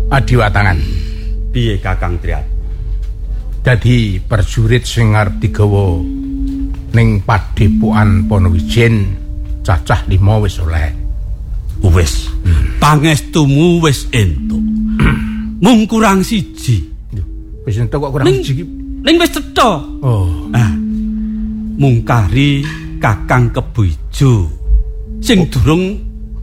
Adiwatangan. Piye Kakang Triat? Dadi prajurit sing arep digawa ning Padepokan Ponowijen cacah 5 wis oleh. Wis. Pangestumu wis entuk. Mung kurang siji. Wis entuk kok kurang siji. Ning wis cetha. Oh. Mungkari Kakang Keboijo sing durung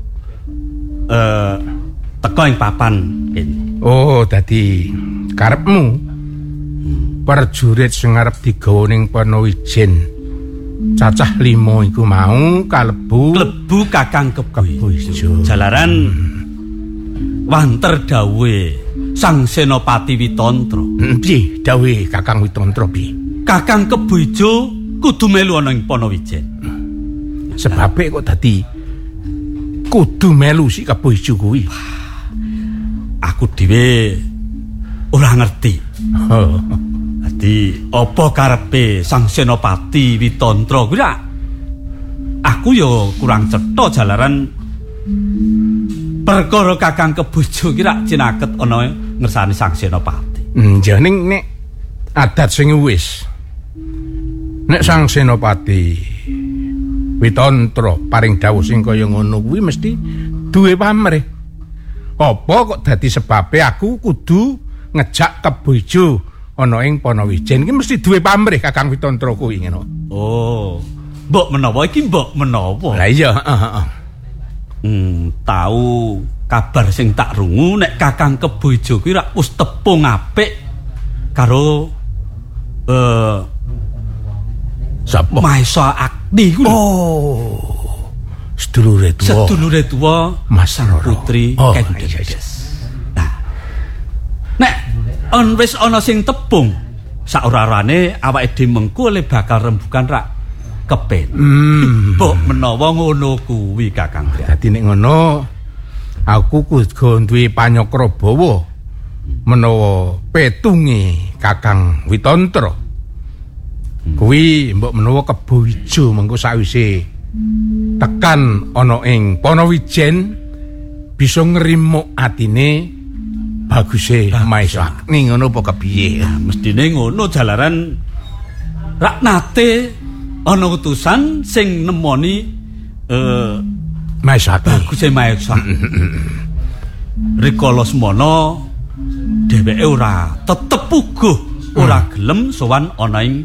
teko ing papan kene. Oh, dadi karepmu prajurit sing arep digawa ning Ponowijen cacah 5 iku mau kalebu Kakang Keboijo. Keboijo. Jalaran wanter dawuhe Sang Senopati Witantra. Piye dawuhe Kakang Witantra piye? Kakang Keboijo kudu melu ana ing Ponowijen. Sebabe kok dadi kudu melu si Keboijo kuwi. Aku dhewe ora ngerti. Oh. Dadi apa karepe Sang Senopati Witantra kuwi aku ya kurang cetha jalaran perkara Kakang Keboijo ki rak cinaket ana ngersani Sang Senopati. Ya ning nek adat sing wis. Nek Sang Senopati Witantra paring dawuh sing kaya ngono kuwi mesti duwe pamrih. Apa kok dadi sebabe aku kudu ngejak Keboijo ana ing Ponowijen iki mesti duwe pamrih Kakang Witantra kuwi ngono. Oh, mbok menawa iki mbok menawa. Lah iya, heeh. Tahu kabar sing tak rungu nek Kakang Keboijo kuwi rak wis tepung apik karo sapa? Maesa Akti kuwi. Oh. Sedulure tuwa Mas Putri Kendedes. Nah. Nek wis ana sing tepung saora-orane awake dhewe mengko le bakal rembugan rak kepen. Mbok menawa ngono kuwi Kakang Triat. Dadi nek ngono aku kudu duwe panyokra bawa menawa petunge Kakang Witantra kuwi mbok menawa Keboijo mengko sawise tekan ana ing Ponowijen bisa ngrimuk atine baguse Maesa Agni ngono apa kepiye? Mestine ngono jalaran rak nate ana utusan sing nemoni Maesa Agni. Baguse Maesa. Rikala semana dheweke ora tetep uguh ora gelem sowan ana ing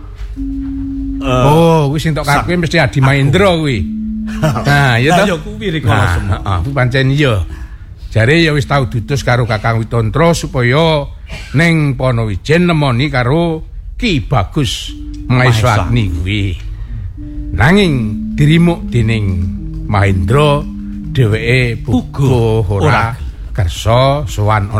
kuwi sing tok karepe mesti Adi Mahendra kuwi. Nah, ya ta. Ya kuwi rikala semana. Heeh, pancen iya. Jare ya wis tau dutus karo Kakang Witantra supaya ning Ponowijen nemoni karo Ki Bagus Maesa Agni kuwi. Nanging dirimuk dening Mahendra dheweke uga ora kersa sowan